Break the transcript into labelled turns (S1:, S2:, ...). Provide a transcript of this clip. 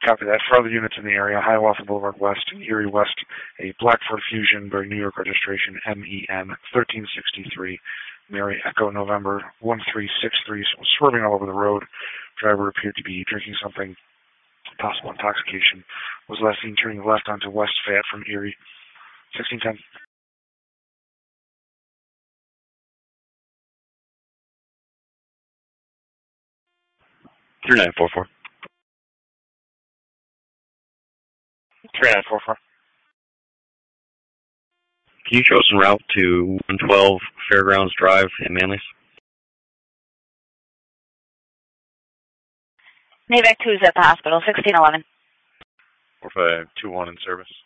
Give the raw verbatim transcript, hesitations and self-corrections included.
S1: Copy that. For other units in the area, Hiawatha Boulevard West, Erie West, a black Ford Fusion bearing New York registration M E N thirteen sixty-three, Mary Echo November one three six three, swerving all over the road. Driver appeared to be drinking something, possible intoxication. Was last seen turning left onto West Fayette from Erie. sixteen ten.
S2: three nine four four.
S1: three nine four four.
S2: Can you show us en route to one twelve Fairgrounds Drive in Manlius?
S3: Navec two is at the hospital, sixteen eleven.
S4: four five two one in service.